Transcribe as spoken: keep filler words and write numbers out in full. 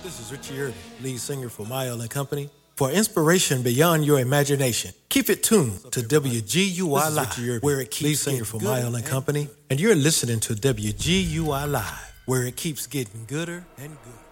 This is Richie Irving, lead singer for Mile and Company. For inspiration beyond your imagination, keep it tuned to W G U I Live, Irving, where it keeps lead singer for Mile and Company. And you're listening to W G U I Live, where it keeps getting gooder and gooder.